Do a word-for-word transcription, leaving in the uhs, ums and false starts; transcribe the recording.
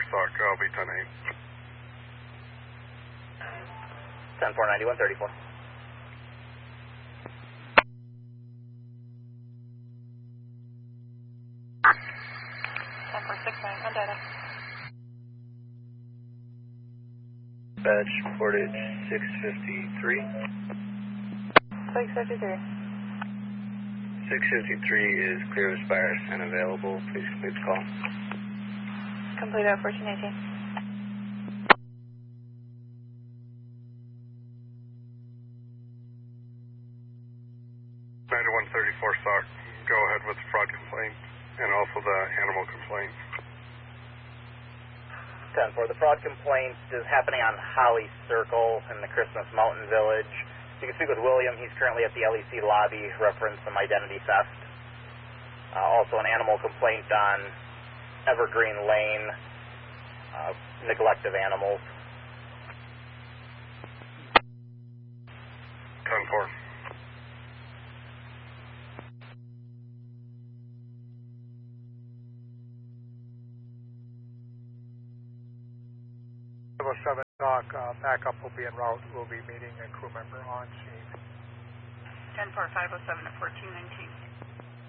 stock, I'll be ten eight. ten four ninety-one thirty-four. ten four six nine, on data. Badge reported six fifty-three. six fifty-three. six fifty-three is clear of Spires and available. Please complete the call. Complete at fourteen eighteen. ninety-one thirty-four stock, go ahead with the fraud complaint and also the animal complaint. ten four, the fraud complaint is happening on Holly Circle in the Christmas Mountain Village. You can speak with William. He's currently at the L E C lobby, reference some identity theft. Uh, also an animal complaint on Evergreen Lane, uh, neglect of animals. ten four. seven stock, uh, backup will be en route. We'll be meeting a crew member on scene. ten four five oh seven at fourteen nineteen.